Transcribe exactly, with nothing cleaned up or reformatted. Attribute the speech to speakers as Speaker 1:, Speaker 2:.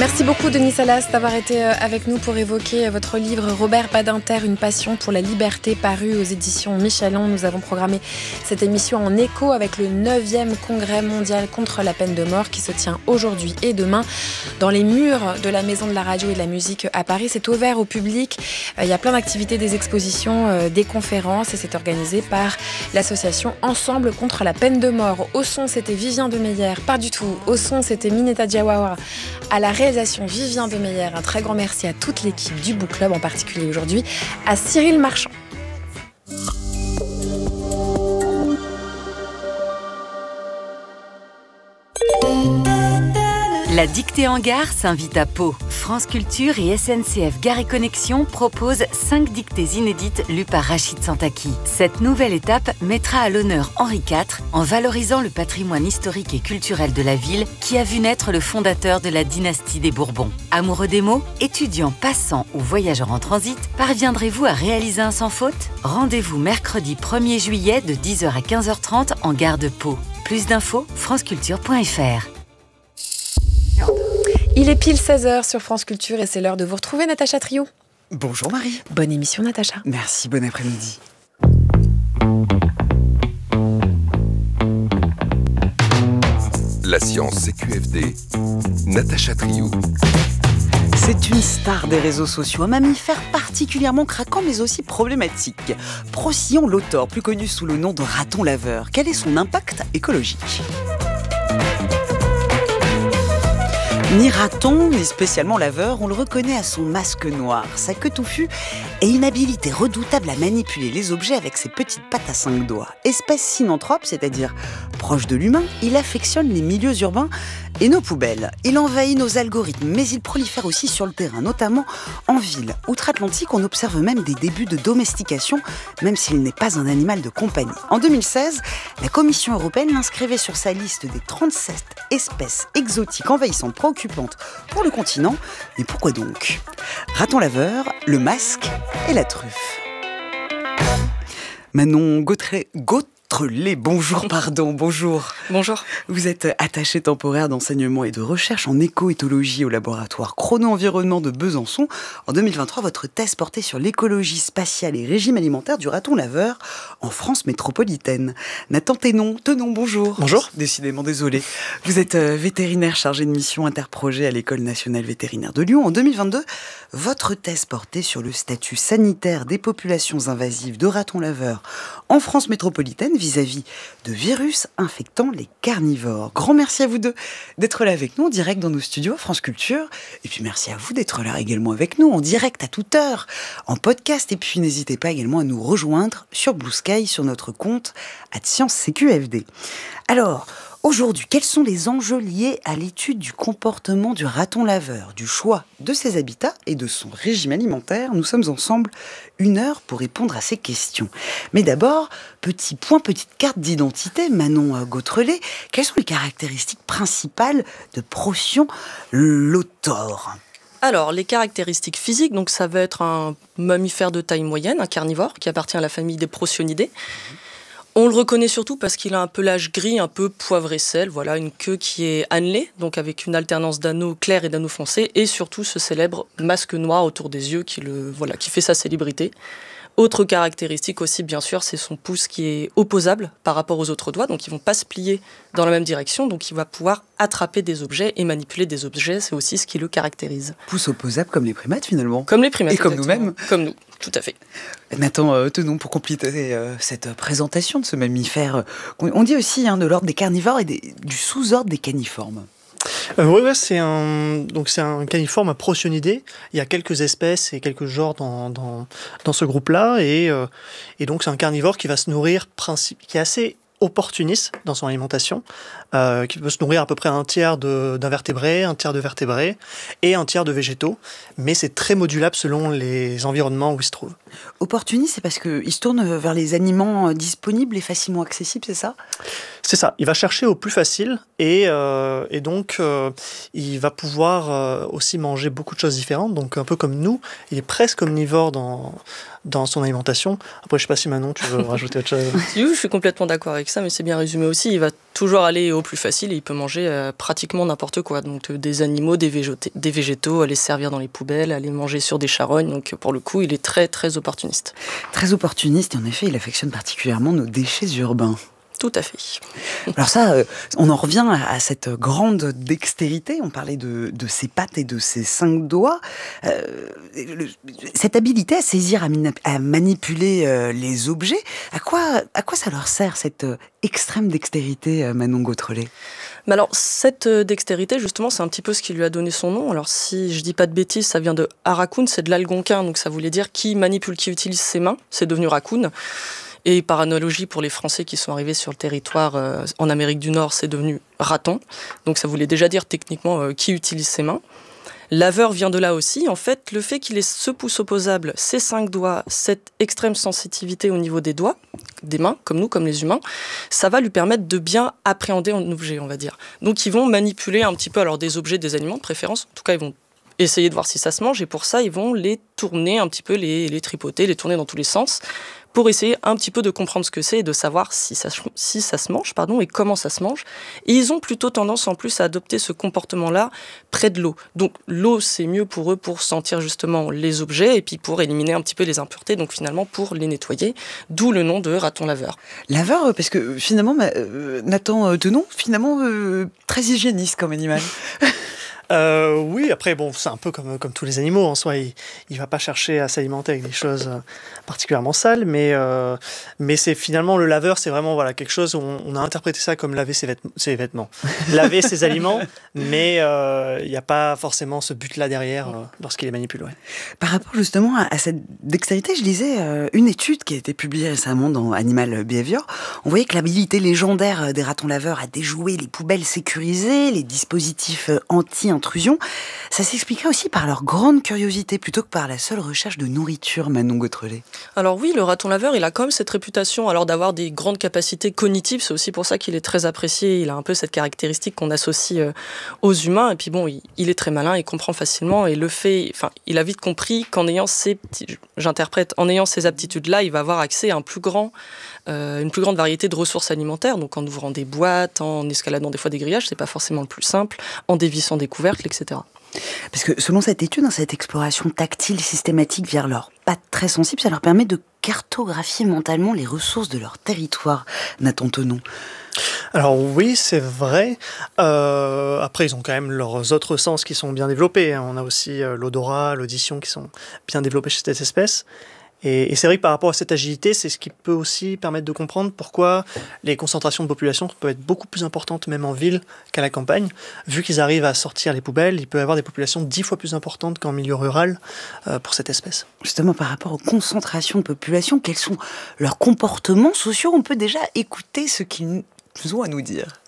Speaker 1: Merci beaucoup Denis Salas d'avoir été avec nous pour évoquer votre livre Robert Badinter, une passion pour la liberté, paru aux éditions Michelin. Nous avons programmé cette émission en écho avec le neuvième congrès mondial contre la peine de mort qui se tient aujourd'hui et demain dans les murs de la Maison de la Radio et de la Musique à Paris. C'est ouvert au public, il y a plein d'activités, des expositions, des conférences et c'est organisé par l'association Ensemble contre la peine de mort. Au son, c'était Vivien Demeyer, pas du tout. Au son, c'était Mineta Diawara. À la réalisation, Vivien Demeyer. Un très grand merci à toute l'équipe du Book Club, en particulier aujourd'hui à Cyril Marchand.
Speaker 2: La dictée en gare s'invite à Pau. France Culture et S N C F Gare et Connexion proposent cinq dictées inédites lues par Rachid Santaki. Cette nouvelle étape mettra à l'honneur Henri quatre en valorisant le patrimoine historique et culturel de la ville qui a vu naître le fondateur de la dynastie des Bourbons. Amoureux des mots, étudiants, passants ou voyageurs en transit, parviendrez-vous à réaliser un sans faute ? Rendez-vous mercredi premier juillet de dix heures à quinze heures trente en gare de Pau. Plus d'infos, franceculture point f r.
Speaker 1: Il est pile seize heures sur France Culture et c'est l'heure de vous retrouver, Natacha Trio.
Speaker 3: Bonjour Marie.
Speaker 1: Bonne émission, Natacha.
Speaker 3: Merci, bon après-midi.
Speaker 4: La science C Q F D, Natacha Trio.
Speaker 3: C'est une star des réseaux sociaux, un mammifère particulièrement craquant mais aussi problématique. Procyon l'autor, plus connu sous le nom de raton laveur. Quel est son impact écologique ? Ni raton, ni spécialement laveur, on le reconnaît à son masque noir, sa queue touffue et une habileté redoutable à manipuler les objets avec ses petites pattes à cinq doigts. Espèce synanthrope, c'est-à-dire proche de l'humain, il affectionne les milieux urbains et nos poubelles. Il envahit nos algorithmes, mais il prolifère aussi sur le terrain, notamment en ville. Outre-Atlantique, on observe même des débuts de domestication, même s'il n'est pas un animal de compagnie. En deux mille seize, la Commission européenne l'inscrivait sur sa liste des trente-sept espèces exotiques envahissantes préoccupantes pour le continent. Mais pourquoi donc ? Raton laveur, le masque et la truffe. Manon Gautret, Gautret Les bonjour, pardon, bonjour.
Speaker 5: Bonjour.
Speaker 3: Vous êtes attaché temporaire d'enseignement et de recherche en éco-éthologie au laboratoire Chrono-Environnement de Besançon. En deux mille vingt-trois, votre thèse portait sur l'écologie spatiale et régime alimentaire du raton laveur en France métropolitaine. Nathan Tenon, Tenon, bonjour.
Speaker 5: Bonjour.
Speaker 3: Décidément désolé. Vous êtes vétérinaire chargé de mission interprojet à l'École nationale vétérinaire de Lyon. En deux mille vingt-deux, votre thèse portait sur le statut sanitaire des populations invasives de ratons laveurs en France métropolitaine vis-à-vis de virus infectant les carnivores. Grand merci à vous deux d'être là avec nous en direct dans nos studios France Culture. Et puis merci à vous d'être là également avec nous en direct à toute heure, en podcast. Et puis n'hésitez pas également à nous rejoindre sur Blue Sky, sur notre compte arobase science C Q F D. Alors, aujourd'hui, quels sont les enjeux liés à l'étude du comportement du raton laveur, du choix de ses habitats et de son régime alimentaire ? Nous sommes ensemble une heure pour répondre à ces questions. Mais d'abord, petit point, petite carte d'identité, Manon Gautrelet. Quelles sont les caractéristiques principales de Procyon l'autor ?
Speaker 5: Alors, les caractéristiques physiques, donc ça va être un mammifère de taille moyenne, un carnivore, qui appartient à la famille des Procyonidés. On le reconnaît surtout parce qu'il a un pelage gris, un peu poivre et sel, voilà, une queue qui est annelée, donc avec une alternance d'anneaux clairs et d'anneaux foncés, et surtout ce célèbre masque noir autour des yeux qui, le, voilà, qui fait sa célébrité. Autre caractéristique aussi, bien sûr, c'est son pouce qui est opposable par rapport aux autres doigts, donc ils ne vont pas se plier dans la même direction, donc il va pouvoir attraper des objets et manipuler des objets, c'est aussi ce qui le caractérise.
Speaker 3: Pouce opposable comme les primates finalement.
Speaker 5: Comme les primates.
Speaker 3: Et comme nous-mêmes.
Speaker 5: Comme nous, tout à fait.
Speaker 3: Nathan euh, Tenon, pour compléter euh, cette présentation de ce mammifère, euh, on dit aussi hein, de l'ordre des carnivores et des, du sous-ordre des caniformes.
Speaker 6: Euh, oui, ouais, c'est un donc c'est un caniforme à Procyonidés. Il y a quelques espèces et quelques genres dans dans, dans ce groupe-là et euh, et donc c'est un carnivore qui va se nourrir principe qui est assez opportuniste dans son alimentation, euh, qui peut se nourrir à peu près un tiers de, d'invertébrés, un tiers de vertébrés et un tiers de végétaux, mais c'est très modulable selon les environnements où il se trouve.
Speaker 3: Opportuniste, c'est parce qu'il se tourne vers les aliments disponibles et facilement accessibles, c'est ça ?
Speaker 6: C'est ça, il va chercher au plus facile et, euh, et donc euh, il va pouvoir euh, aussi manger beaucoup de choses différentes, donc un peu comme nous, il est presque omnivore dans, dans son alimentation. Après, je sais pas si Manon, tu veux rajouter autre chose.
Speaker 5: Oui, je suis complètement d'accord avec ça, mais c'est bien résumé aussi. Il va toujours aller au plus facile et il peut manger euh, pratiquement n'importe quoi. Donc euh, des animaux, des végétaux, des végétaux, aller servir dans les poubelles, aller manger sur des charognes. Donc pour le coup, il est très très opportuniste.
Speaker 3: Très opportuniste et en effet, il affectionne particulièrement nos déchets urbains.
Speaker 5: Tout à fait.
Speaker 3: Alors ça, euh, on en revient à, à cette grande dextérité. On parlait de, de ses pattes et de ses cinq doigts. Euh, le, cette habilité à saisir, à, mina- à manipuler euh, les objets, à quoi, à quoi ça leur sert, cette euh, extrême dextérité, euh, Manon Gautrelet ?
Speaker 5: Mais alors, cette euh, dextérité, justement, c'est un petit peu ce qui lui a donné son nom. Alors, si je dis pas de bêtises, ça vient de Harakun, c'est de l'algonquin, donc ça voulait dire qui manipule, qui utilise ses mains. C'est devenu Raccoon. Et par analogie, pour les Français qui sont arrivés sur le territoire euh, en Amérique du Nord, c'est devenu raton. Donc ça voulait déjà dire techniquement euh, qui utilise ses mains. Laveur vient de là aussi. En fait, le fait qu'il ait ce pouce opposable, ses cinq doigts, cette extrême sensitivité au niveau des doigts, des mains, comme nous, comme les humains, ça va lui permettre de bien appréhender un objet, on va dire. Donc ils vont manipuler un petit peu alors des objets, des aliments de préférence. En tout cas, ils vont essayer de voir si ça se mange. Et pour ça, ils vont les tourner un petit peu, les, les tripoter, les tourner dans tous les sens, pour essayer un petit peu de comprendre ce que c'est et de savoir si ça, si ça se mange, pardon, et comment ça se mange. Et ils ont plutôt tendance en plus à adopter ce comportement-là près de l'eau. Donc l'eau, c'est mieux pour eux pour sentir justement les objets et puis pour éliminer un petit peu les impuretés, donc finalement pour les nettoyer, d'où le nom de raton laveur.
Speaker 3: Laveur, parce que finalement, euh, Nathan Tenon, finalement, euh, très hygiéniste comme animal.
Speaker 6: Euh, oui, après, bon, c'est un peu comme, comme tous les animaux en soi. Il ne va pas chercher à s'alimenter avec des choses particulièrement sales, mais, euh, mais c'est finalement le laveur, c'est vraiment voilà, quelque chose où on, on a interprété ça comme laver ses, vêtements, ses vêtements. Laver ses aliments, mais il euh, n'y a pas forcément ce but-là derrière euh, lorsqu'il les manipule. Ouais.
Speaker 3: Par rapport justement à, à cette dextérité, je lisais euh, une étude qui a été publiée récemment dans Animal Behavior. On voyait que l'habilité légendaire des ratons laveurs à déjouer les poubelles sécurisées, les dispositifs anti-intrusion, ça s'expliquait aussi par leur grande curiosité plutôt que par la seule recherche de nourriture, Manon Gautrelet.
Speaker 5: Alors oui, le raton laveur, il a quand même cette réputation alors d'avoir des grandes capacités cognitives, c'est aussi pour ça qu'il est très apprécié, il a un peu cette caractéristique qu'on associe euh, aux humains, et puis bon, il, il est très malin, il comprend facilement, et le fait, enfin, il a vite compris qu'en ayant ces petits, j'interprète, en ayant ces aptitudes-là, il va avoir accès à un plus grand Euh, une plus grande variété de ressources alimentaires, donc en ouvrant des boîtes, en escaladant des fois des grillages, c'est pas forcément le plus simple, en dévissant des couvercles, et cetera.
Speaker 3: Parce que selon cette étude, cette exploration tactile systématique vers leurs pattes très sensibles, ça leur permet de cartographier mentalement les ressources de leur territoire, Nathan Tenon.
Speaker 6: Alors oui, c'est vrai. Euh, après, ils ont quand même leurs autres sens qui sont bien développés. On a aussi euh, l'odorat, l'audition qui sont bien développés chez cette espèce. Et, et c'est vrai que par rapport à cette agilité, c'est ce qui peut aussi permettre de comprendre pourquoi les concentrations de population peuvent être beaucoup plus importantes, même en ville qu'à la campagne. Vu qu'ils arrivent à sortir les poubelles, il peut y avoir des populations dix fois plus importantes qu'en milieu rural euh, pour cette espèce.
Speaker 3: Justement, par rapport aux concentrations de population, quels sont leurs comportements sociaux ? On peut déjà écouter ce qu'ils nous ont à nous dire.